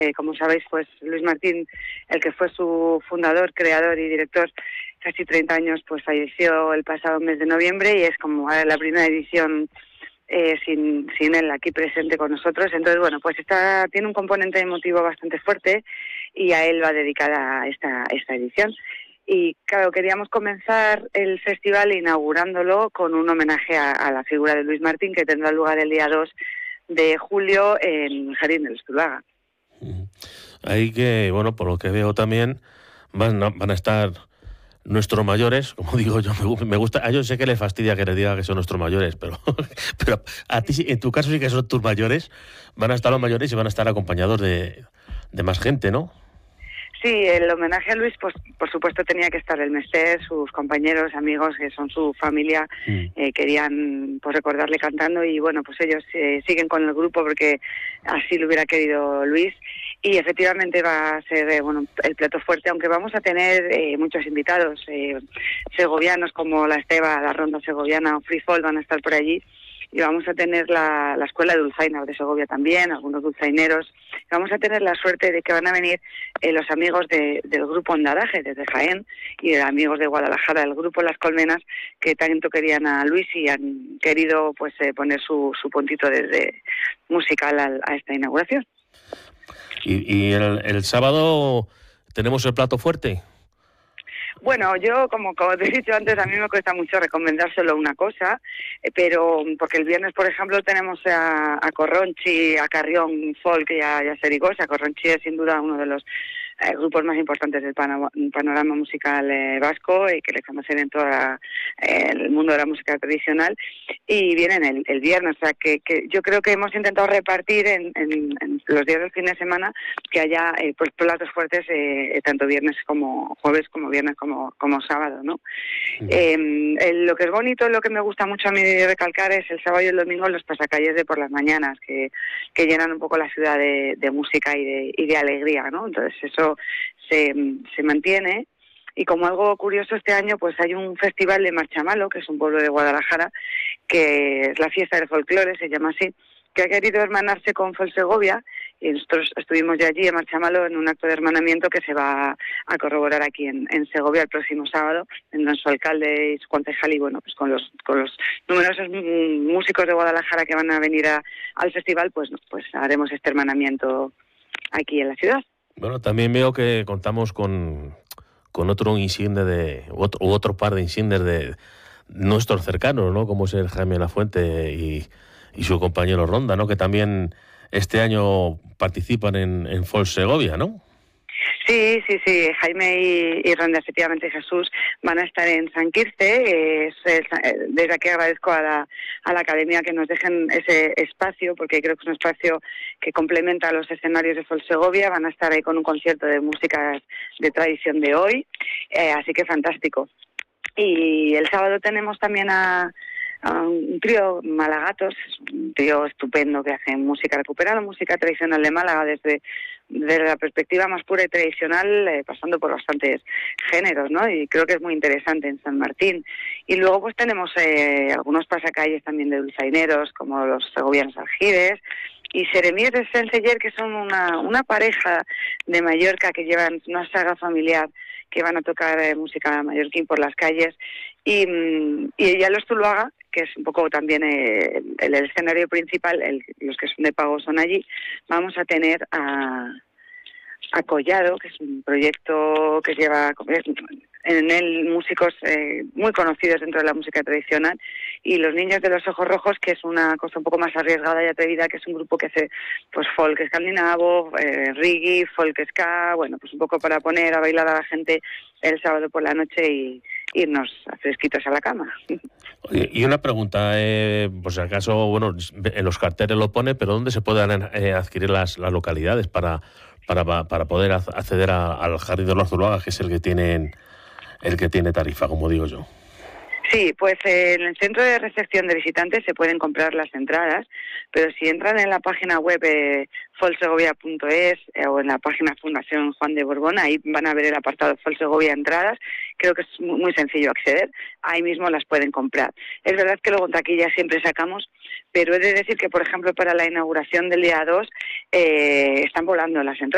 Como sabéis, pues Luis Martín, el que fue su fundador, creador y director, casi 30 años, pues falleció el pasado mes de noviembre y es como la primera edición sin él aquí presente con nosotros. Entonces, bueno, pues tiene un componente emotivo bastante fuerte y a él va dedicada esta edición. Y claro, queríamos comenzar el festival inaugurándolo con un homenaje a la figura de Luis Martín, que tendrá lugar el día 2 de julio en el Jardín del Zuluaga. Ahí que, bueno, por lo que veo también van a estar nuestros mayores, como digo yo, me gusta, a ellos sé que les fastidia que les diga que son nuestros mayores, pero a ti, en tu caso sí que son tus mayores, van a estar los mayores y van a estar acompañados de más gente, ¿no? Sí, el homenaje a Luis, pues por supuesto tenía que estar el Mester, sus compañeros, amigos, que son su familia, querían pues recordarle cantando y bueno, pues ellos siguen con el grupo porque así lo hubiera querido Luis y efectivamente va a ser el plato fuerte, aunque vamos a tener muchos invitados segovianos como la Esteba, la Ronda Segoviana o Free Fall van a estar por allí. Y vamos a tener la Escuela de Dulzainas de Segovia también, algunos dulzaineros. Vamos a tener la suerte de que van a venir los amigos del grupo Ondaraje desde Jaén y de amigos de Guadalajara, del grupo Las Colmenas, que tanto querían a Luis y han querido pues poner su puntito desde musical a esta inauguración. ¿Y el sábado tenemos el plato fuerte? Bueno, yo, como te he dicho antes, a mí me cuesta mucho recomendar solo una cosa, pero porque el viernes, por ejemplo, tenemos a Corronchi, a Carrión Folk y a Serigosa. Corronchi es sin duda uno de los grupos más importantes del panorama musical vasco y que le conocen en todo el mundo de la música tradicional y vienen el viernes, o sea que yo creo que hemos intentado repartir en los días del fin de semana que haya pues platos fuertes tanto viernes como jueves como viernes como sábado, ¿no? Lo que es bonito, lo que me gusta mucho a mí recalcar es el sábado y el domingo los pasacalles de por las mañanas que llenan un poco la ciudad de música y de alegría, ¿no? Entonces eso se mantiene y como algo curioso este año pues hay un festival de Marchamalo, que es un pueblo de Guadalajara, que es la fiesta del folclore, se llama así, que ha querido hermanarse con Folsegovia y nosotros estuvimos ya allí en Marchamalo en un acto de hermanamiento que se va a corroborar aquí en Segovia el próximo sábado, en su alcalde y su concejal y bueno, pues con los numerosos músicos de Guadalajara que van a venir al festival, pues haremos este hermanamiento aquí en la ciudad. Bueno, también veo que contamos con otro insigne otro par de insignes de nuestros cercanos, ¿no? Como es el Jaime Lafuente y su compañero Ronda, ¿no? Que también este año participan en Folk Segovia, ¿no? Sí, Jaime y Ronda, efectivamente, Jesús, van a estar en San Quirce. Desde aquí agradezco a la Academia que nos dejen ese espacio, porque creo que es un espacio que complementa los escenarios de Folk Segovia. Van a estar ahí con un concierto de música de tradición de hoy, así que fantástico. Y el sábado tenemos también a un trío Malagatos, un trío estupendo que hace música, recupera la música tradicional de Málaga desde la perspectiva más pura y tradicional, pasando por bastantes géneros, ¿no? Y creo que es muy interesante en San Martín. Y luego pues tenemos algunos pasacalles también de dulzaineros, como los segovianos Aljibes, y Seremíes de Senseller, que son una pareja de Mallorca que llevan una saga familiar que van a tocar música mallorquín por las calles, y ya los Zuluaga, que es un poco también el escenario principal, los que son de pago son allí. Vamos a tener a Collado, que es un proyecto que lleva en él músicos muy conocidos dentro de la música tradicional, y Los Niños de los Ojos Rojos, que es una cosa un poco más arriesgada y atrevida, que es un grupo que hace pues folk escandinavo, reggae, folk ska, bueno, pues un poco para poner a bailar a la gente el sábado por la noche y irnos fresquitos a la cama. Y una pregunta, por si acaso, bueno, en los carteles lo pone, pero ¿dónde se pueden adquirir las localidades para poder acceder al Jardín de los Zuluaga, que es el que tiene tarifa, como digo yo? Sí, pues en el centro de recepción de visitantes se pueden comprar las entradas, pero si entran en la página web folsegovia.es o en la página Fundación Juan de Borbón, ahí van a ver el apartado Folsegovia Entradas. Creo que es muy sencillo acceder, ahí mismo las pueden comprar. Es verdad que luego en taquilla siempre sacamos, pero he de decir que, por ejemplo, para la inauguración del día 2 están volando las entradas.